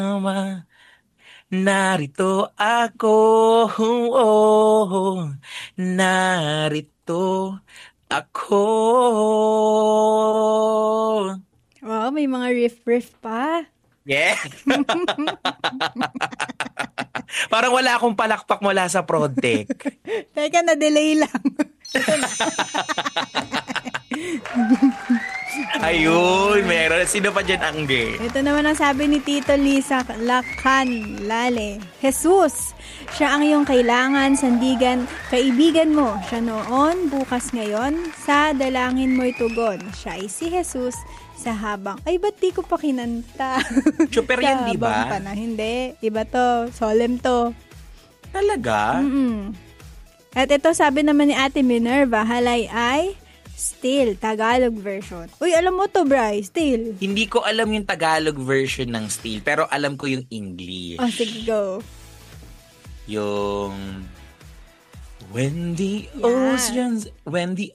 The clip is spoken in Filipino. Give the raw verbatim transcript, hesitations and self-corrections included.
Narito ako, oh, narito ako. Wow, may mga riff-riff pa. Yeah. Parang wala akong palakpak mula sa Prodtech. Teka, na-delay lang. Ayun, meron. Sino pa dyan, Angge? Ito naman ang sabi ni Tito Lisa Lacan Lale. Jesus, siya ang iyong kailangan, sandigan, kaibigan mo. Siya noon, bukas ngayon, sa dalangin mo'y tugon. Siya ay si Jesus sa habang. Ay, ba't di ko pa kinanta? Super yan, di ba? Pa na. Hindi. Iba to. Solemn to. Talaga? Mm-mm. At ito, sabi naman ni Ate Minerva, halay ay Still, Tagalog version. Uy, alam mo to, Bri, Still. Hindi ko alam yung Tagalog version ng Still, pero alam ko yung English. Oh, sige, go. Yung... When the Yeah. oceans, when the